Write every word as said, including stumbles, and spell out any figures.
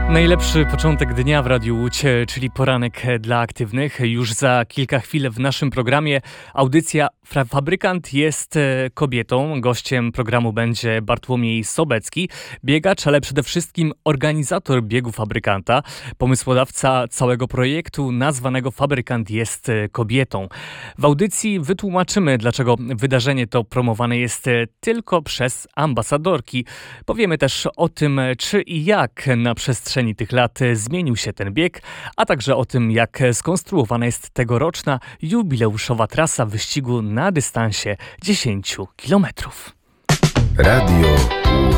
Najlepszy początek dnia w Radiu Łódź, czyli poranek dla aktywnych. Już za kilka chwil w naszym programie audycja Fabrykant jest kobietą. Gościem programu będzie Bartłomiej Sobecki, biegacz, ale przede wszystkim organizator biegu Fabrykanta, pomysłodawca całego projektu nazwanego Fabrykant jest kobietą. W audycji wytłumaczymy, dlaczego wydarzenie to promowane jest tylko przez ambasadorki. Powiemy też o tym, czy i jak na przestrzeni tych lat zmienił się ten bieg, a także o tym, jak skonstruowana jest tegoroczna jubileuszowa trasa wyścigu na dystansie dziesięć kilometrów. Radio